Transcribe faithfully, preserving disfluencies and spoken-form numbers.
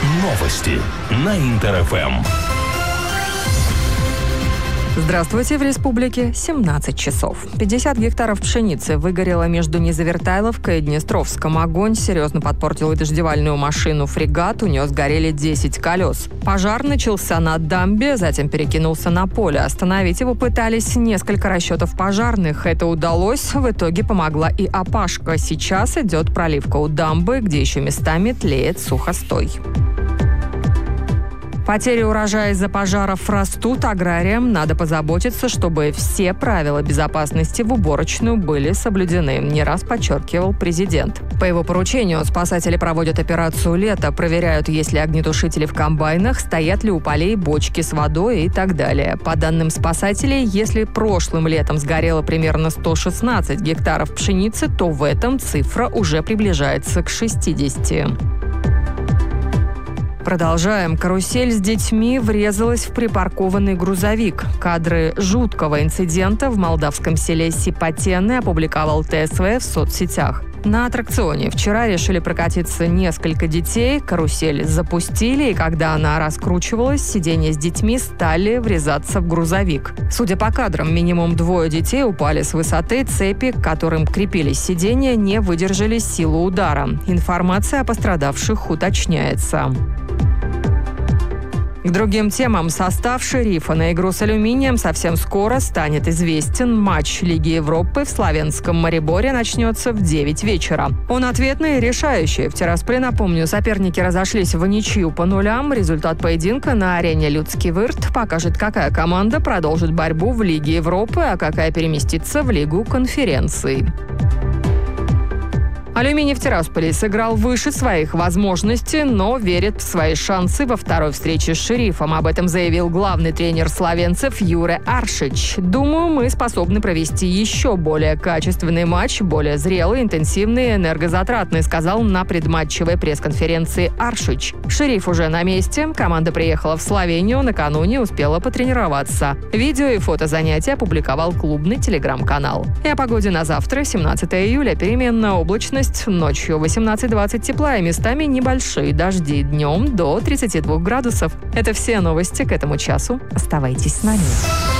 Новости на Интер-ФМ. Здравствуйте, в республике семнадцать часов. пятьдесят гектаров пшеницы выгорело между Незавертайловкой и Днестровском. Огонь серьезно подпортил и дождевальную машину «Фрегат», у нее сгорели десять колес. Пожар начался на дамбе, затем перекинулся на поле. Остановить его пытались несколько расчетов пожарных. Это удалось, в итоге помогла и опашка. Сейчас идет проливка у дамбы, где еще местами тлеет сухостой. Потери урожая из-за пожаров растут. Аграриям надо позаботиться, чтобы все правила безопасности в уборочную были соблюдены, не раз подчеркивал президент. По его поручению спасатели проводят операцию «Лето», проверяют, есть ли огнетушители в комбайнах, стоят ли у полей бочки с водой и так далее. По данным спасателей, если прошлым летом сгорело примерно сто шестнадцать гектаров пшеницы, то в этом цифра уже приближается к шестидесяти. Продолжаем. Карусель с детьми врезалась в припаркованный грузовик. Кадры жуткого инцидента в молдавском селе Сипатены опубликовал ТСВ в соцсетях. На аттракционе вчера решили прокатиться несколько детей. Карусель запустили, и когда она раскручивалась, сиденья с детьми стали врезаться в грузовик. Судя по кадрам, минимум двое детей упали с высоты. Цепи, к которым крепились сиденья, не выдержали силу удара. Информация о пострадавших уточняется. К другим темам. Состав «Шерифа» на игру с «Алюминием» совсем скоро станет известен. Матч Лиги Европы в славянском Мариборе начнется в девять вечера. Он ответный и решающий. В Тирасполе, напомню, соперники разошлись в ничью по нулям. Результат поединка на арене «Людский вырт» покажет, какая команда продолжит борьбу в Лиге Европы, а какая переместится в Лигу конференций. «Алюминий» в Тирасполе сыграл выше своих возможностей, но верит в свои шансы во второй встрече с «Шерифом». Об этом заявил главный тренер словенцев Юре Аршич. «Думаю, мы способны провести еще более качественный матч, более зрелый, интенсивный и энергозатратный», сказал на предматчевой пресс-конференции Аршич. «Шериф» уже на месте. Команда приехала в Словению, накануне успела потренироваться. Видео и фото занятий опубликовал клубный телеграм-канал. И о погоде на завтра, семнадцатое июля, переменная облачность. Ночью восемнадцать-двадцать тепла и местами небольшие дожди. Днем до тридцати двух градусов. Это все новости к этому часу. Оставайтесь с нами.